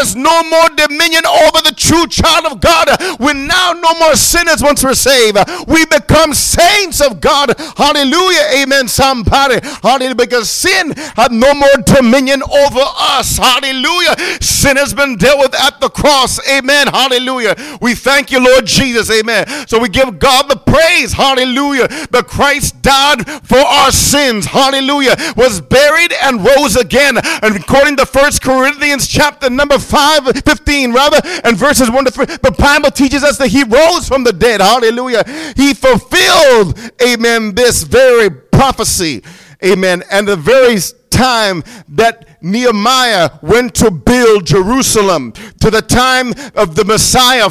has no more dominion over the true child of God. We're now no more sinners once we're saved. We become saints of God. Hallelujah. Amen. Somebody. Hallelujah. Because sin had no more dominion over us. Hallelujah. Sin has been dealt with at the cross. Amen. Hallelujah. We thank you, Lord Jesus. Amen. So we give God the praise. Hallelujah. That Christ died for our sins. Hallelujah. Was buried and rose again. And according to 1 Corinthians chapter number 15 and verses 1 to 3, the Bible teaches us that he rose from the dead. Hallelujah. He fulfilled, amen, this very prophecy. Amen. And the very time that Nehemiah went to build Jerusalem, to the time of the Messiah,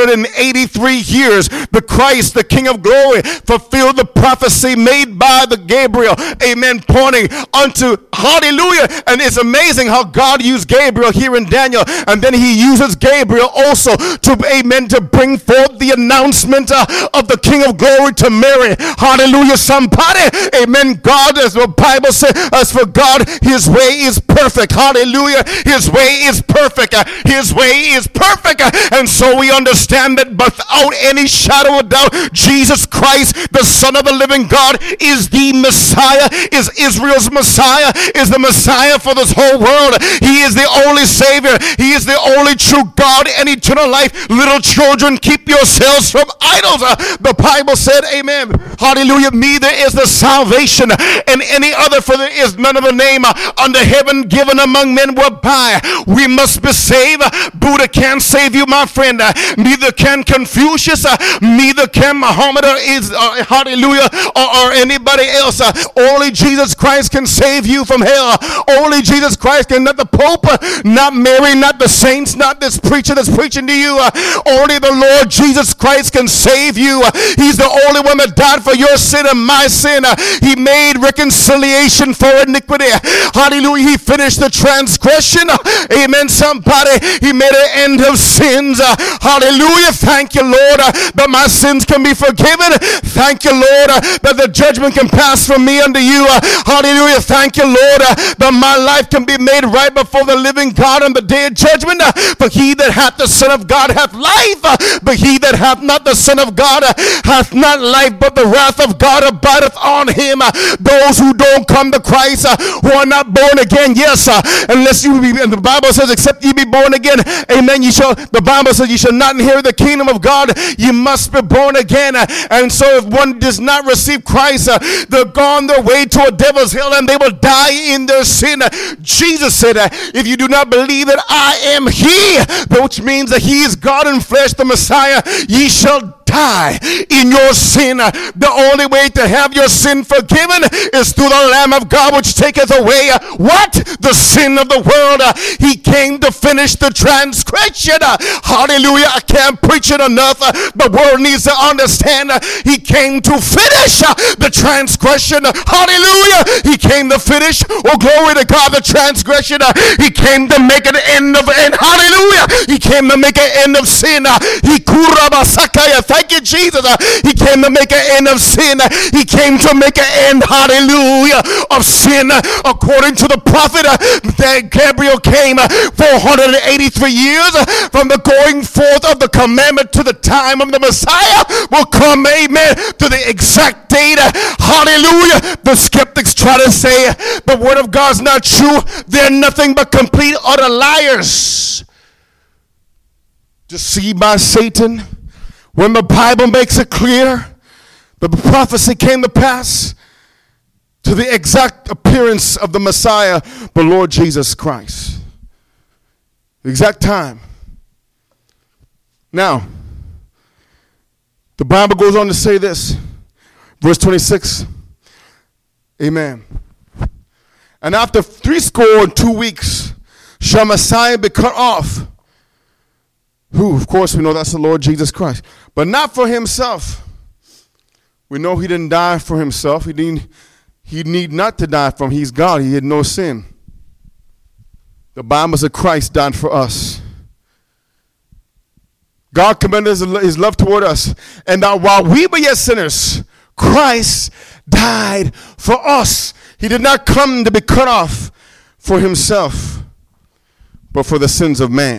483 years, the Christ, the King of glory, fulfilled the prophecy made by the Gabriel, amen, pointing unto, hallelujah. And it's amazing how God used Gabriel here in Daniel, and then he uses Gabriel also to, amen, to bring forth the announcement of the King of glory to Mary. Hallelujah, somebody. Amen. God, as the Bible says, as for God, his way is perfect. Hallelujah. His way is perfect. His way is perfect. And so we understand that without any shadow of doubt, Jesus Christ, the Son of the living God, is the Messiah, is Israel's Messiah, is the Messiah for this whole world. He is the only Savior. He is the only true God and eternal life. Little children, keep yourselves from idols. The Bible said, amen. Hallelujah. Neither is the salvation in any other, for there is none of the name under heaven given among men whereby we must be saved. Buddha can't save you, my friend. Neither can Confucius. Neither can Muhammad hallelujah, or anybody else. Only Jesus Christ can save you from hell. Only Jesus Christ can, not the Pope, not Mary, not the saints, not this preacher that's preaching to you. Only the Lord Jesus Christ can save you. He's the only one that died for your sin and my sin. He made reconciliation for iniquity. Hallelujah. He finished the transgression. Amen. Somebody. He made an end of sins. Hallelujah. Thank you, Lord, that my sins can be forgiven. Thank you, Lord, that the judgment can pass from me unto you. Hallelujah. Thank you, Lord, that my life can be made right before the living God on the day of judgment. For he that hath the Son of God hath life, but he that hath not the Son of God hath not life, but the wrath of God abideth on him. Those who don't come to Christ, who are not born again, yes, unless you be, and the Bible says, except ye be born again, amen, the Bible says you shall not inherit the kingdom of God. You must be born again. And so if one does not receive Christ, they're gone their way to a devil's hell, and they will die in their sin. Jesus said, if you do not believe that I am he, which means that he is God in flesh, the Messiah, ye shall die in your sin. The only way to have your sin forgiven is through the Lamb of God, which taketh away what? The sin of the world. He came to finish the transgression. Hallelujah. I can't preach it enough. The world needs to understand. He came to finish the transgression. Hallelujah. He came to finish, oh glory to God, the transgression. He came to make an end of it. Hallelujah. He came to make an end of sin. Thank you, Jesus. He came to make an end of sin. He came to make an end, hallelujah, of sin. According to the prophet, that Gabriel came 483 years from the going forth of the commandment to the time of the Messiah will come, amen, to the exact date. Hallelujah. The skeptics try to say the word of God's not true. They're nothing but complete utter liars. Deceived by Satan. When the Bible makes it clear that the prophecy came to pass to the exact appearance of the Messiah, the Lord Jesus Christ. The exact time. Now, the Bible goes on to say this. Verse 26. Amen. And after 62 weeks shall Messiah be cut off. Who, of course, we know that's the Lord Jesus Christ. But not for himself. We know he didn't die for himself. He need not to die for him. He's God. He had no sin. The Bible says Christ died for us. God commended his love toward us. And that while we were yet sinners, Christ died for us. He did not come to be cut off for himself, but for the sins of man.